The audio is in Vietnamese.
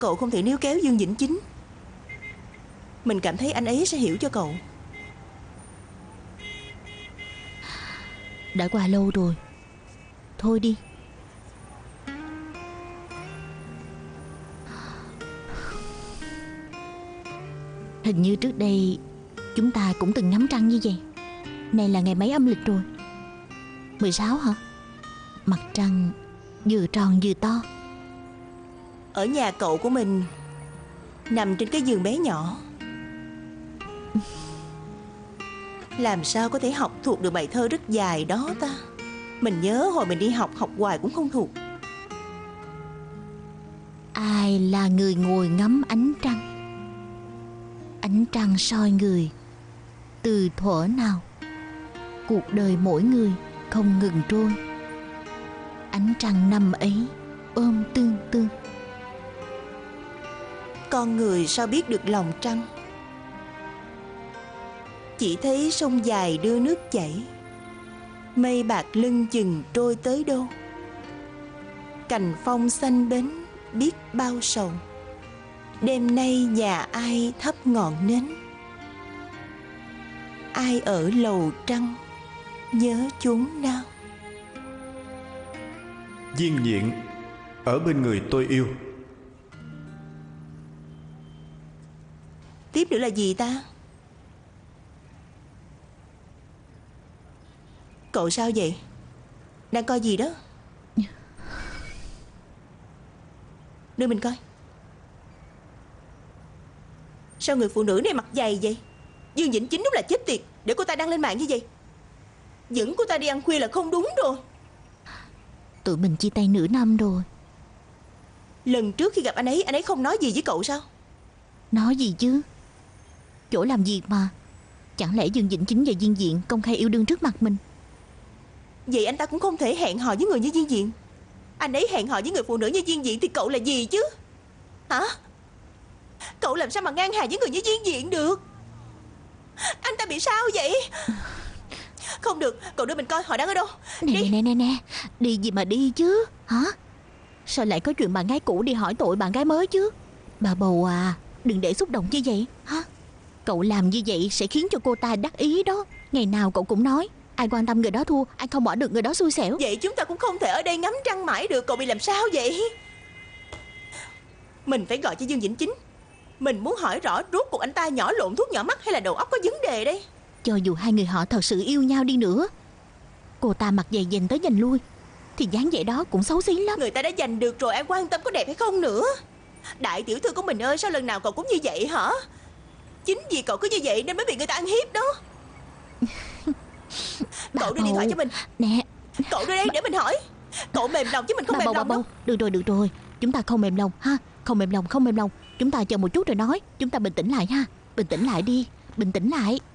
Cậu không thể níu kéo Dương Vĩnh Chính. Mình cảm thấy anh ấy sẽ hiểu cho cậu. Đã qua lâu rồi, thôi đi. Hình như trước đây chúng ta cũng từng ngắm trăng như vậy. Này là ngày mấy âm lịch rồi? 16 hả? Mặt trăng vừa tròn vừa to. Ở nhà cậu của mình, nằm trên cái giường bé nhỏ. Làm sao có thể học thuộc được bài thơ rất dài đó ta? Mình nhớ hồi mình đi học, học hoài cũng không thuộc. Ai là người ngồi ngắm ánh trăng? Ánh trăng soi người từ thuở nào? Cuộc đời mỗi người không ngừng trôi. Ánh trăng năm ấy ôm tương tư. Con người sao biết được lòng trăng? Chỉ thấy sông dài đưa nước chảy, mây bạc lưng chừng trôi tới đâu. Cành phong xanh bến biết bao sầu, đêm nay nhà ai thắp ngọn nến. Ai ở lầu trăng nhớ chốn nào? Viên Diện ở bên người tôi yêu. Tiếp nữa là gì ta? Cậu sao vậy? Đang coi gì đó? Đưa mình coi. Sao người phụ nữ này mặt dày vậy? Dương Vĩnh Chính đúng là chết tiệt, để cô ta đăng lên mạng như vậy. Dẫn cô ta đi ăn khuya là không đúng rồi. Tụi mình chia tay nửa năm rồi. Lần trước khi gặp anh ấy không nói gì với cậu sao? Nói gì chứ? Chỗ làm việc mà. Chẳng lẽ Dương Vĩnh Chính và Viên Diện công khai yêu đương trước mặt mình? Vậy anh ta cũng không thể hẹn hò với người như Viên Diện. Anh ấy hẹn hò với người phụ nữ như Viên Diện thì cậu là gì chứ? Hả? Cậu làm sao mà ngang hàng với người như Viên Diện được? Anh ta bị sao vậy? Không được, cậu đưa mình coi họ đang ở đâu. Nè, đi gì mà đi chứ? Hả? Sao lại có chuyện bạn gái cũ đi hỏi tội bạn gái mới chứ? Bà bầu à, đừng để xúc động như vậy hả? Cậu làm như vậy sẽ khiến cho cô ta đắc ý đó. Ngày nào cậu cũng nói ai quan tâm người đó thua, ai không bỏ được người đó xui xẻo. Vậy chúng ta cũng không thể ở đây ngắm trăng mãi được. Cậu bị làm sao vậy? Mình phải gọi cho Dương Vĩnh Chính. Mình muốn hỏi rõ rốt cuộc anh ta nhỏ lộn thuốc nhỏ mắt hay là đầu óc có vấn đề đây. Cho dù hai người họ thật sự yêu nhau đi nữa, cô ta mặt dày dành tới dành lui thì dáng vẻ đó cũng xấu xí lắm. Người ta đã giành được rồi, ai quan tâm có đẹp hay không nữa. Đại tiểu thư của mình ơi, sao lần nào cậu cũng như vậy hả? Chính vì cậu cứ như vậy nên mới bị người ta ăn hiếp đó. Cậu đưa điện thoại cho mình. Nè, cậu đưa đây để mình hỏi. Cậu mềm lòng chứ mình không mềm lòng đâu. Được rồi, chúng ta không mềm lòng ha. Không mềm lòng. Chúng ta chờ một chút rồi nói. Chúng ta bình tĩnh lại ha. Bình tĩnh lại đi, bình tĩnh lại.